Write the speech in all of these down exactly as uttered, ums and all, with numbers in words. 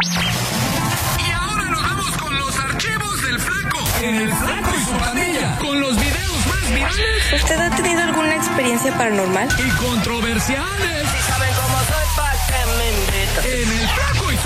Y ahora nos vamos con los archivos del Flaco. En el Flaco y su pandilla. Con los videos más virales. ¿Usted ha tenido alguna experiencia paranormal? Y controversiales. Si saben cómo soy, pa' que me invitan. En el Flaco y su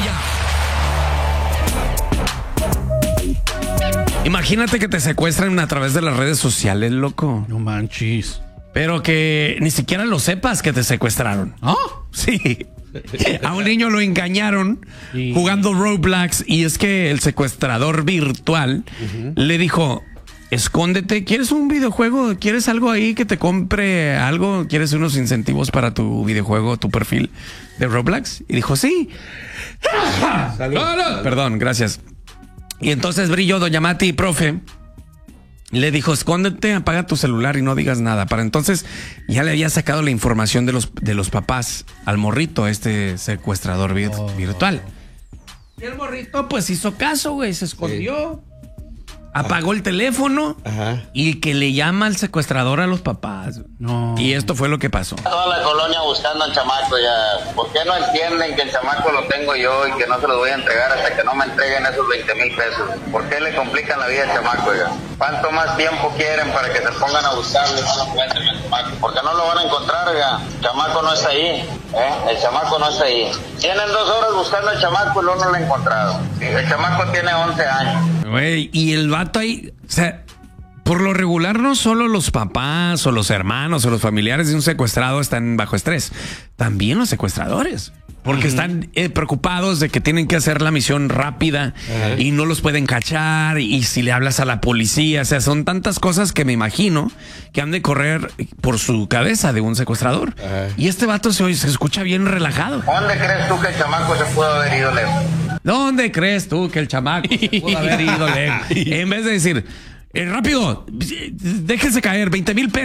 pandilla. Imagínate que te secuestran a través de las redes sociales, loco. No manches. Pero que ni siquiera lo sepas que te secuestraron. ¿Ah? Sí. A un niño lo engañaron sí. jugando Roblox y es que el secuestrador virtual uh-huh. le dijo, escóndete, ¿quieres un videojuego? ¿Quieres algo ahí que te compre algo? ¿Quieres unos incentivos para tu videojuego, tu perfil de Roblox? Y dijo, sí. Salud. Salud. Perdón, gracias. Y entonces brilló doña Mati, profe. Le dijo, escóndete, apaga tu celular y no digas nada. Para entonces ya le había sacado la información de los, de los papás al morrito, este secuestrador vir- oh. virtual. Y el morrito pues hizo caso, güey, se escondió. Sí. Apagó el teléfono. Ajá. Y que le llama al secuestrador a los papás. No. Y esto fue lo que pasó. Toda la colonia buscando al chamaco ya. ¿Por qué no entienden que el chamaco lo tengo yo y que no se lo voy a entregar hasta que no me entreguen esos veinte mil pesos? ¿Por qué le complican la vida al chamaco ya? ¿Cuánto más tiempo quieren para que se pongan a buscarle? Porque no lo van a encontrar ya. El chamaco no está ahí. ¿eh? El chamaco no está ahí. Tienen dos horas buscando al chamaco y luego no lo han encontrado. El chamaco tiene once años. Güey, y el vato ahí, o sea, por lo regular no solo los papás o los hermanos o los familiares de un secuestrado están bajo estrés, también los secuestradores. Porque uh-huh. están eh, preocupados de que tienen que hacer la misión rápida uh-huh. y no los pueden cachar. Y si le hablas a la policía, o sea, son tantas cosas que me imagino que han de correr por su cabeza de un secuestrador. Uh-huh. Y este vato se, se escucha bien relajado. ¿Dónde crees tú que el chamaco se pudo haber ido lejos? ¿Dónde crees tú que el chamaco se pudo haber ido lejos? En vez de decir, eh, rápido, déjense caer, veinte mil pesos.